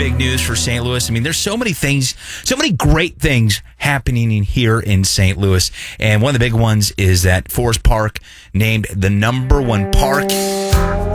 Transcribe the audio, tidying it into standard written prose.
big news for St. Louis. I mean, there's so many things, so many great things happening here in St. Louis. And one of the big ones is that Forest Park named the #1 park